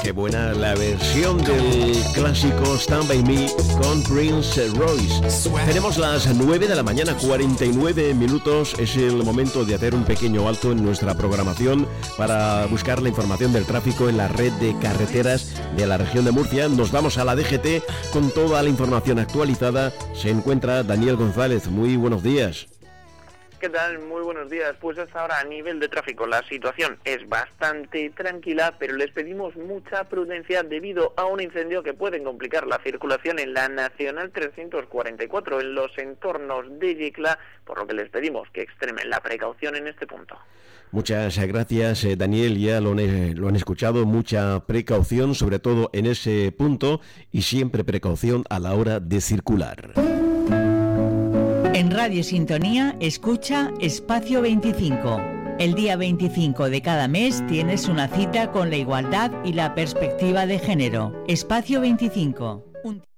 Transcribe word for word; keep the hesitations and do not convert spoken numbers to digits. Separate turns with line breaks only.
Qué buena la versión del clásico Stand By Me con Prince Royce. Tenemos las nueve de la mañana, cuarenta y nueve minutos. Es el momento de hacer un pequeño alto en nuestra programación para buscar la información del tráfico en la red de carreteras de la región de Murcia. Nos vamos a la D G T con toda la información actualizada. Se encuentra Daniel González. Muy buenos días.
¿Qué tal? Muy buenos días. Pues hasta ahora a nivel de tráfico la situación es bastante tranquila, pero les pedimos mucha prudencia debido a un incendio que puede complicar la circulación en la Nacional trescientos cuarenta y cuatro en los entornos de Yecla, por lo que les pedimos que extremen la precaución en este punto.
Muchas gracias, eh, Daniel, ya lo, lo han escuchado, mucha precaución, sobre todo en ese punto, y siempre precaución a la hora de circular.
En Radio Sintonía, escucha Espacio veinticinco. El día veinticinco de cada mes tienes una cita con la igualdad y la perspectiva de género. Espacio veinticinco. Un...